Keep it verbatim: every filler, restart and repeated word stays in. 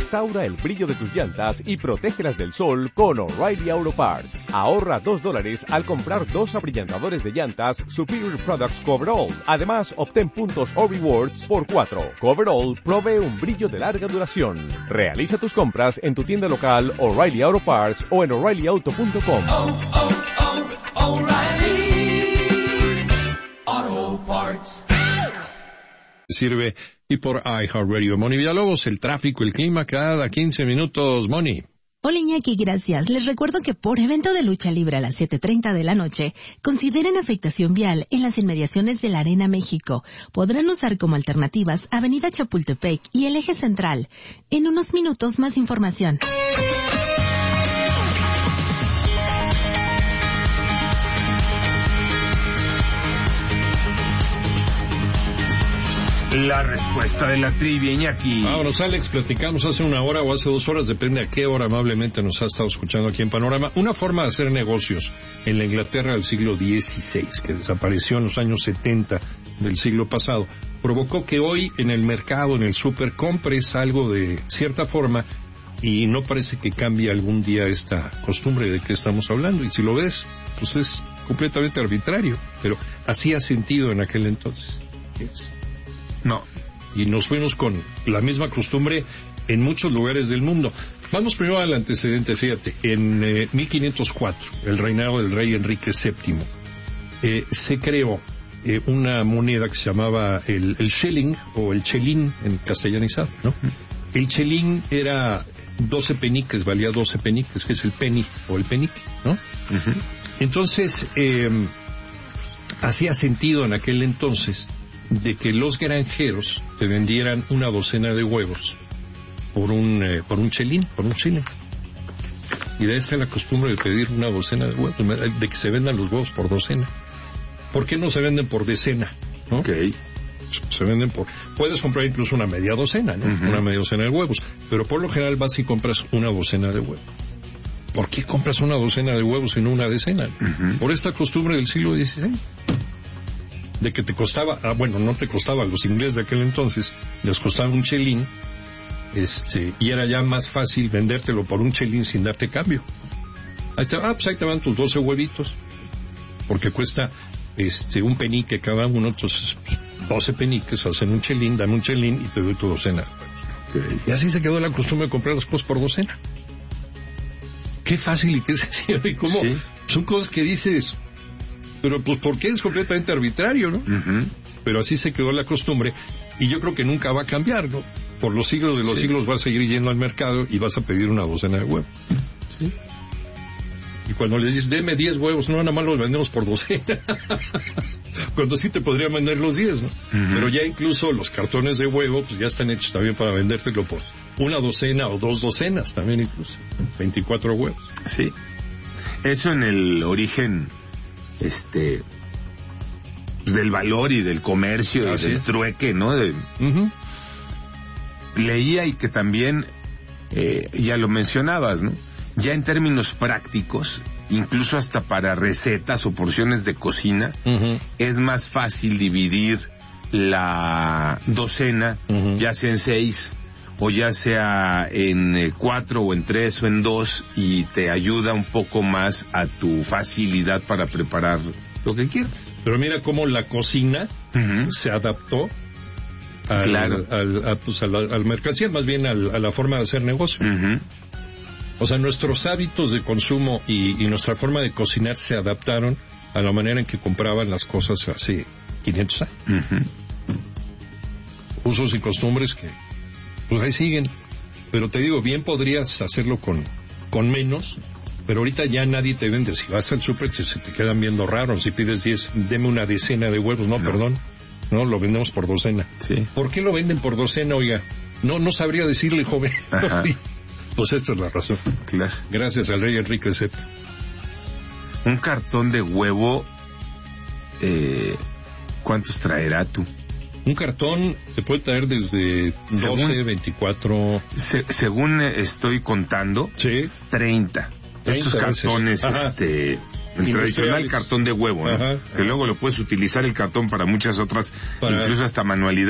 Restaura el brillo de tus llantas y protégelas del sol con O'Reilly Auto Parts. Ahorra dos dólares al comprar dos abrillantadores de llantas Superior Products Coverall. Además, obtén puntos o rewards por cuatro. Coverall provee un brillo de larga duración. Realiza tus compras en tu tienda local O'Reilly Auto Parts o en O'Reilly Auto punto com. Oh, oh, oh, O'Reilly Auto Parts. Sirve y por iHeartRadio. Moni Villalobos, el tráfico, el clima cada quince minutos. Moni. Hola Iñaki, gracias. Les recuerdo que por evento de lucha libre a las siete treinta de la noche, consideren afectación vial en las inmediaciones de la Arena México. Podrán usar como alternativas Avenida Chapultepec y el Eje Central. En unos minutos más información. La respuesta de la trivia, Iñaki. Vámonos, Alex, platicamos hace una hora o hace dos horas, depende a qué hora amablemente nos ha estado escuchando aquí en Panorama, una forma de hacer negocios en la Inglaterra del siglo dieciséis, que desapareció en los años setenta del siglo pasado, provocó que hoy en el mercado, en el súper, compres algo de cierta forma y no parece que cambie algún día esta costumbre de que estamos hablando. Y si lo ves, pues es completamente arbitrario, pero hacía sentido en aquel entonces. ¿Ves? No. Y nos fuimos con la misma costumbre en muchos lugares del mundo. Vamos primero al antecedente, fíjate. En eh, mil quinientos cuatro, el reinado del rey Enrique séptimo, eh, se creó eh, una moneda que se llamaba el, el shilling, o el chelín en castellanizado, ¿no? El chelín era doce peniques, valía doce peniques, que es el penny, o el penique, ¿no? Uh-huh. Entonces, eh, hacía sentido en aquel entonces de que los granjeros te vendieran una docena de huevos por un eh, por un chelín, por un chile. Y de ahí está la costumbre de pedir una docena de huevos, de que se vendan los huevos por docena. ¿Por qué no se venden por decena? ¿No? Okay. Se venden por... Puedes comprar incluso una media docena, ¿no? Uh-huh. Una media docena de huevos, pero por lo general vas y compras una docena de huevos. ¿Por qué compras una docena de huevos y no una decena? Uh-huh. Por esta costumbre del siglo dieciséis. De que te costaba, ah, bueno, no te costaba, a los ingleses de aquel entonces les costaba un chelín, este, y era ya más fácil vendértelo por un chelín sin darte cambio. Ahí te, ah, pues ahí te van tus doce huevitos, porque cuesta, este, un penique cada uno, entonces, doce peniques, hacen un chelín, dame un chelín y te doy tu docena. Okay. Y así se quedó la costumbre de comprar las cosas por docena. Qué fácil y qué sencillo, y cómo, ¿sí? Son cosas que dices... Pero pues porque es completamente arbitrario, ¿no? Uh-huh. Pero así se quedó la costumbre y yo creo que nunca va a cambiar, ¿no? Por los siglos de los sí. siglos vas a seguir yendo al mercado y vas a pedir una docena de huevos. Sí. Y cuando les dices, deme diez huevos, no, nada más los vendemos por docena. Cuando sí te podrían vender los diez, ¿no? Uh-huh. Pero ya incluso los cartones de huevo, pues ya están hechos también para vendértelo por una docena o dos docenas también incluso. veinticuatro huevos. Sí. Eso en el origen... este pues del valor y del comercio, ah, y del ¿sí? trueque, ¿no? De, uh-huh. Leía y que también eh, ya lo mencionabas, ¿no? Ya en términos prácticos, incluso hasta para recetas o porciones de cocina, uh-huh. es más fácil dividir la docena, uh-huh. ya sea en seis o ya sea en eh, cuatro o en tres o en dos, y te ayuda un poco más a tu facilidad para preparar lo que quieras. Pero mira cómo la cocina uh-huh. se adaptó al, claro. al, a, pues, a la, al mercancía, más bien al, a la forma de hacer negocio. Uh-huh. O sea, nuestros hábitos de consumo y, y nuestra forma de cocinar se adaptaron a la manera en que compraban las cosas hace quinientos años. Uh-huh. Usos y costumbres que pues ahí siguen, pero te digo, bien podrías hacerlo con, con menos, pero ahorita ya nadie te vende. Si vas al súper se te quedan viendo raro. Si pides diez, deme una decena de huevos. No, no, perdón, no, lo vendemos por docena. Sí. ¿Por qué lo venden por docena, oiga? No, no sabría decirle, joven. Pues esta es la razón. Claro. Gracias al rey Enrique séptimo. Un cartón de huevo, eh, ¿cuántos traerá tú? Un cartón te puede traer desde doce, según, veinticuatro... Se, según estoy contando, sí. treinta. Estos cartones, este, el tradicional cartón de huevo, ¿no? Ajá, que ajá. luego lo puedes utilizar el cartón para muchas otras, para... incluso hasta manualidades.